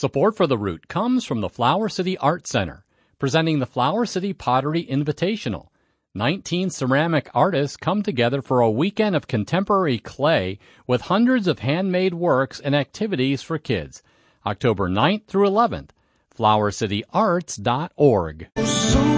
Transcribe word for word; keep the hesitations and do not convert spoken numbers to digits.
Support for the route comes from the Flower City Art Center, presenting the Flower City Pottery Invitational. nineteen ceramic artists come together for a weekend of contemporary clay with hundreds of handmade works and activities for kids. October ninth through eleventh, flower city arts dot org.